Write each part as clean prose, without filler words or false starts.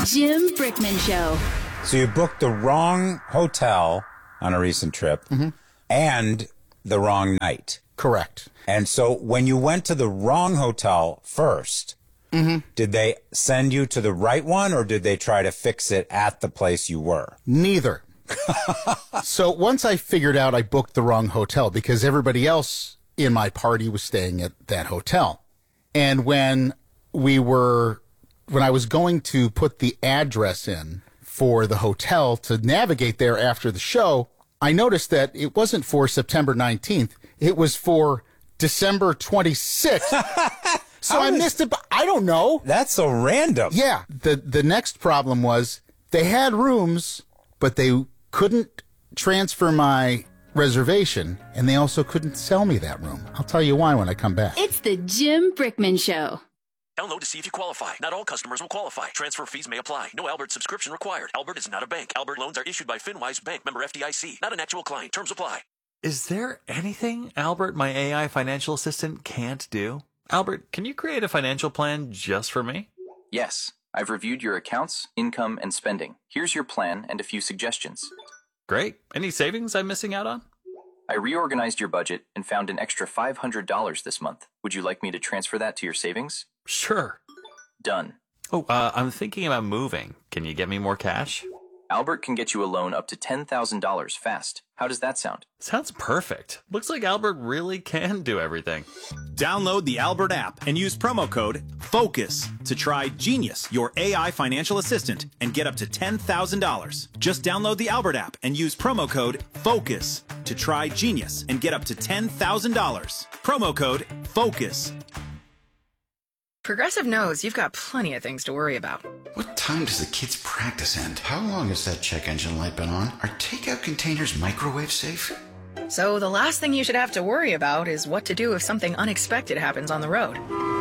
Jim Brickman Show. So you booked the wrong hotel on a recent trip and the wrong night. Correct. And so when you went to the wrong hotel first, did they send you to the right one, or did they try to fix it at the place you were? Neither. So once I figured out I booked the wrong hotel because everybody else in my party was staying at that hotel. And when I was going to put the address in for the hotel to navigate there after the show, I noticed that it wasn't for September 19th. It was for December 26th. So I missed it, but I don't know. That's so random. Yeah. The next problem was they had rooms, but they couldn't transfer my reservation, and they also couldn't sell me that room. I'll tell you why when I come back. It's the Jim Brickman Show. Download to see if you qualify. Not all customers will qualify. Transfer fees may apply. No Albert subscription required. Albert is not a bank. Albert loans are issued by FinWise Bank, member FDIC. Not an actual client. Terms apply. Is there anything Albert, my AI financial assistant, can't do? Albert, can you create a financial plan just for me? Yes. I've reviewed your accounts, income, and spending. Here's your plan and a few suggestions. Great. Any savings I'm missing out on? I reorganized your budget and found an extra $500 this month. Would you like me to transfer that to your savings? Sure. Done. Oh, I'm thinking about moving. Can you get me more cash? Albert can get you a loan up to $10,000 fast. How does that sound? Sounds perfect. Looks like Albert really can do everything. Download the Albert app and use promo code FOCUS to try Genius, your AI financial assistant, and get up to $10,000. Just download the Albert app and use promo code FOCUS to try Genius and get up to $10,000. Promo code FOCUS. Progressive knows you've got plenty of things to worry about. What time does the kids' practice end? How long has that check engine light been on? Are takeout containers microwave safe? So the last thing you should have to worry about is what to do if something unexpected happens on the road.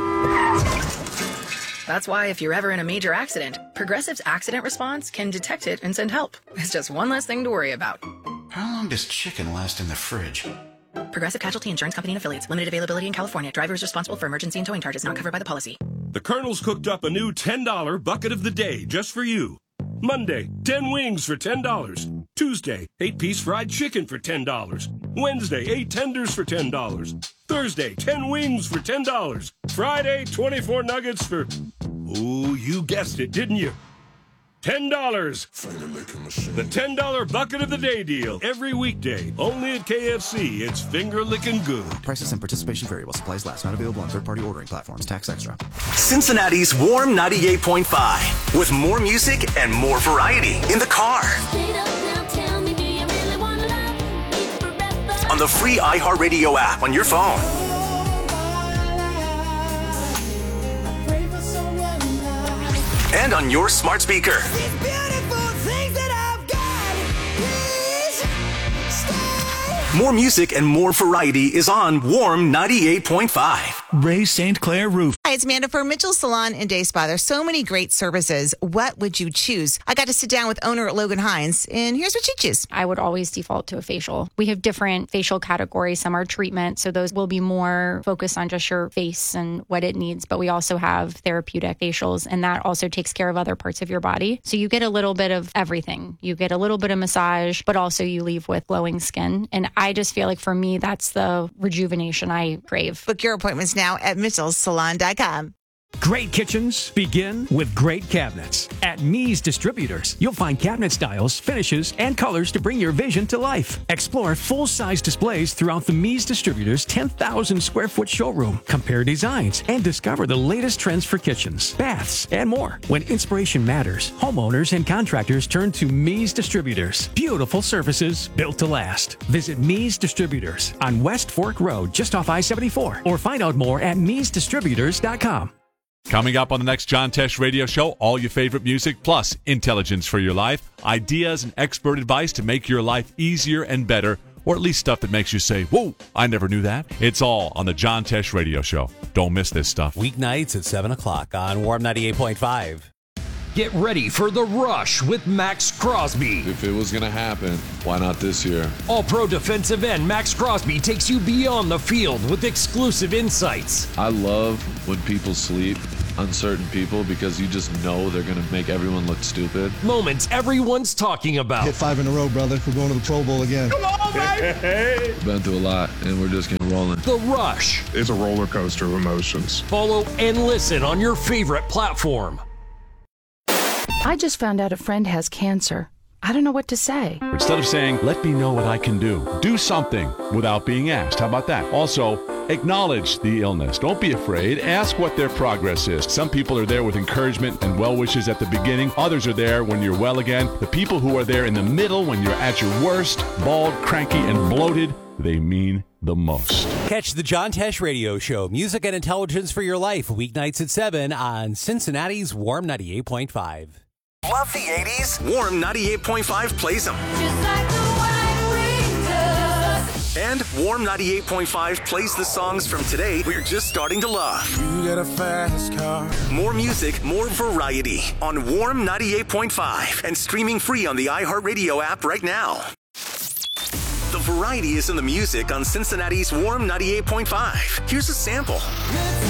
That's why if you're ever in a major accident, Progressive's accident response can detect it and send help. It's just one less thing to worry about. How long does chicken last in the fridge? Progressive Casualty Insurance Company and Affiliates. Limited availability in California. Driver is responsible for emergency and towing charges not covered by the policy. The Colonel's cooked up a new $10 bucket of the day just for you. Monday, 10 wings for $10. Tuesday, 8-piece fried chicken for $10. Wednesday, 8 tenders for $10. Thursday, 10 wings for $10. Friday, 24 nuggets for... Oh, you guessed it, didn't you? $10. The $10 bucket of the day deal. Every weekday. Only at KFC. It's finger-licking good. Prices and participation variable. Supplies last. Not available on third-party ordering platforms. Tax extra. Cincinnati's Warm 98.5. With more music and more variety in the car. On the free iHeartRadio app on your phone. And on your smart speaker. More music and more variety is on Warm 98.5. Ray St. Clair Roof. Hi, it's Amanda for Mitchell Salon and Day Spa. There's so many great services. What would you choose? I got to sit down with owner Logan Hines, and here's what you choose. I would always default to a facial. We have different facial categories. Some are treatment, so those will be more focused on just your face and what it needs. But we also have therapeutic facials, and that also takes care of other parts of your body. So you get a little bit of everything. You get a little bit of massage, but also you leave with glowing skin. And I just feel like for me, that's the rejuvenation I crave. Book your appointments now at mitchellsalon.com. Great kitchens begin with great cabinets. At Mees Distributors, you'll find cabinet styles, finishes, and colors to bring your vision to life. Explore full-size displays throughout the Mees Distributors' 10,000 square foot showroom. Compare designs and discover the latest trends for kitchens, baths, and more. When inspiration matters, homeowners and contractors turn to Mees Distributors. Beautiful services built to last. Visit Mees Distributors on West Fork Road, just off I-74, or find out more at meesdistributors.com. Coming up on the next John Tesh Radio Show, all your favorite music plus intelligence for your life, ideas and expert advice to make your life easier and better, or at least stuff that makes you say, whoa, I never knew that. It's all on the John Tesh Radio Show. Don't miss this stuff. Weeknights at 7 o'clock on Warm 98.5. Get ready for The Rush with Max Crosby. If it was going to happen, why not this year? All-pro defensive end Max Crosby takes you beyond the field with exclusive insights. I love when people sleep uncertain people because you just know they're going to make everyone look stupid. Moments everyone's talking about. Hit 5 in a row, brother. We're going to the Pro Bowl again. Come on, baby! We've been through a lot, and we're just getting rolling. The Rush. It's a roller coaster of emotions. Follow and listen on your favorite platform. I just found out a friend has cancer. I don't know what to say. Instead of saying, let me know what I can do something without being asked. How about that? Also, acknowledge the illness. Don't be afraid. Ask what their progress is. Some people are there with encouragement and well wishes at the beginning. Others are there when you're well again. The people who are there in the middle when you're at your worst, bald, cranky, and bloated, they mean the most. Catch the John Tesh Radio Show, music and intelligence for your life, weeknights at 7 on Cincinnati's Warm 98.5. Love the 80s? Warm 98.5 plays them. And Warm 98.5 plays the songs from today we're just starting to love. You get a fast car. More music, more variety on Warm 98.5 and streaming free on the iHeartRadio app right now. The variety is in the music on Cincinnati's Warm 98.5. Here's a sample.